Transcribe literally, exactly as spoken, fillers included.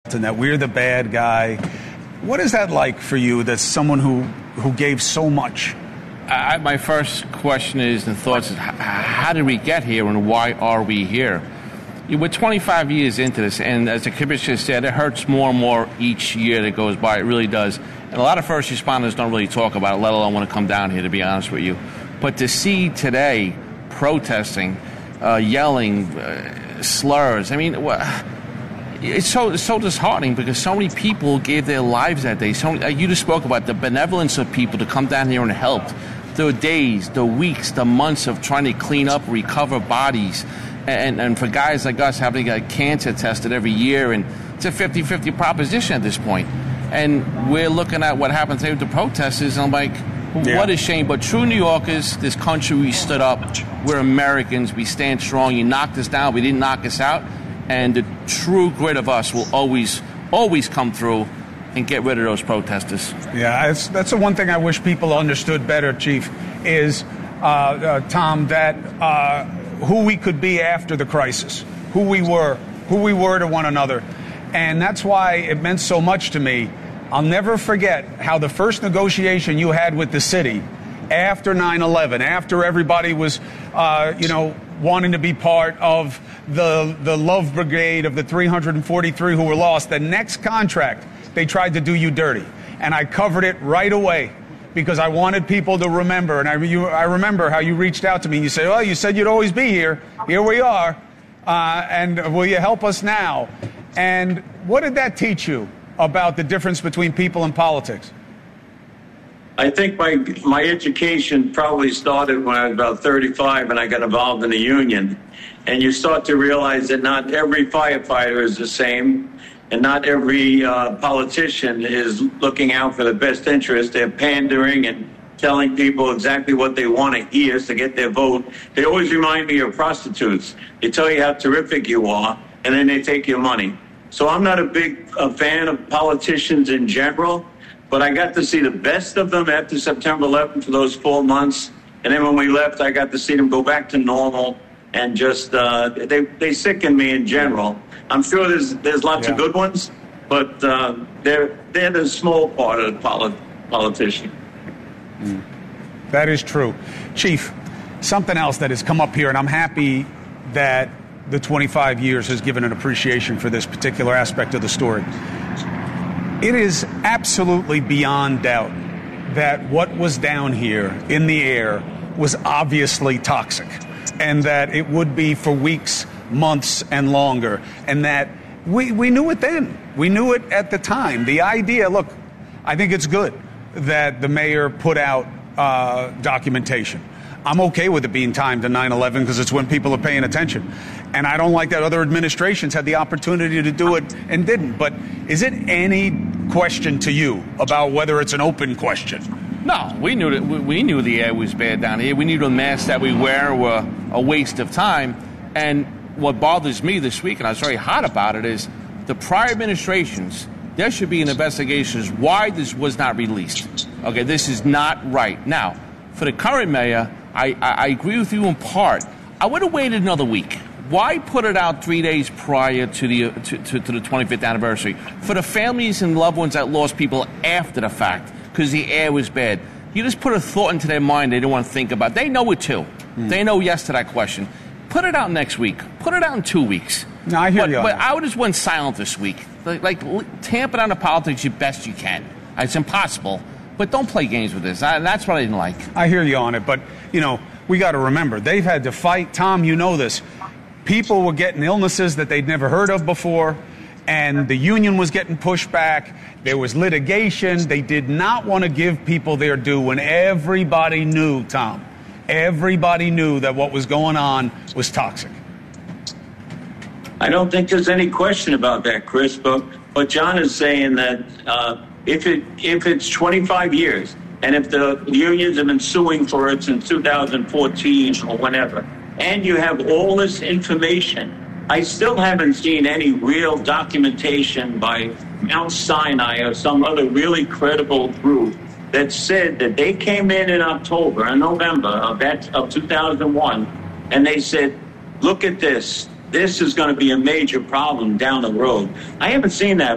and that we're the bad guy. What is that like for you, that's someone who, who gave so much? I, my first question is and thoughts is, how, how did we get here and why are we here? We're twenty-five years into this, and as the commissioner said, it hurts more and more each year that goes by. It really does. And a lot of first responders don't really talk about it, let alone want to come down here, to be honest with you. But to see today protesting, uh, yelling, uh, slurs, I mean, it's so it's so disheartening because so many people gave their lives that day. So you just spoke about the benevolence of people to come down here and help. The days, the weeks, the months of trying to clean up, recover bodies. And, and for guys like us having to get cancer tested every year, and it's a fifty-fifty proposition at this point. And we're looking at what happened today with the protesters, and I'm like, yeah. What a shame. But true New Yorkers, this country, we stood up. We're Americans. We stand strong. You knocked us down. We didn't knock us out. And the true grit of us will always, always come through and get rid of those protesters. Yeah, it's, that's the one thing I wish people understood better, Chief, is, uh, uh, Tom, that... Uh, who we could be after the crisis, who we were, who we were to one another. And that's why it meant so much to me. I'll never forget how the first negotiation you had with the city after nine eleven, after everybody was, uh, you know, wanting to be part of the, the love brigade of the three hundred forty-three who were lost, the next contract, they tried to do you dirty. And I covered it right away, because I wanted people to remember. And I, you, I remember how you reached out to me and you said, well, you said you'd always be here. Here we are. Uh, and will you help us now? And what did that teach you about the difference between people and politics? I think my my education probably started when I was about thirty-five and I got involved in the union. And you start to realize that not every firefighter is the same. And not every uh, politician is looking out for the best interest. They're pandering and telling people exactly what they want to hear to get their vote. They always remind me of prostitutes. They tell you how terrific you are, and then they take your money. So I'm not a big a fan of politicians in general, but I got to see the best of them after September eleventh for those four months. And then when we left, I got to see them go back to normal, and just uh, they, they sickened me in general. I'm sure there's there's lots yeah. of good ones, but uh, they're they're the small part of the polit- politician. Mm. That is true. Chief, something else that has come up here, and I'm happy that the twenty-five years has given an appreciation for this particular aspect of the story. It is absolutely beyond doubt that what was down here in the air was obviously toxic, and that it would be for weeks, months, and longer, and that we, we knew it then. We knew it at the time. The idea, look, I think it's good that the mayor put out uh, documentation. I'm okay with it being timed to nine eleven because it's when people are paying attention. And I don't like that other administrations had the opportunity to do it and didn't. But is it any question to you about whether it's an open question? No, we knew that we knew the air was bad down here. We knew the masks that we wear were a waste of time. And what bothers me this week, and I was very hot about it, is the prior administrations, there should be an investigation as why this was not released. Okay, this is not right. Now, for the current mayor, I, I, I agree with you in part. I would have waited another week. Why put it out three days prior to the to, to, to the twenty-fifth anniversary? For the families and loved ones that lost people after the fact, because the air was bad. You just put a thought into their mind they don't want to think about. They know it too. Mm. They know yes to that question. Put it out next week. Put it out in two weeks. No, I hear but, you. But I would just went silent this week. Like, like tamp it on the politics the best you can. It's impossible. But don't play games with this. I, that's what I didn't like. I hear you on it. But, you know, we got to remember, they've had to fight. Tom, you know this. People were getting illnesses that they'd never heard of before, and the union was getting pushed back. There was litigation. They did not want to give people their due when everybody knew, Tom, everybody knew that what was going on was toxic. I don't think there's any question about that, Chris, but, but John is saying that uh, if it if it's twenty-five years, and if the unions have been suing for it since two thousand fourteen or whenever, and you have all this information, I still haven't seen any real documentation by Mount Sinai or some other really credible group that said that they came in in October and November of that of two thousand one, and they said, look at this. This is going to be a major problem down the road. I haven't seen that.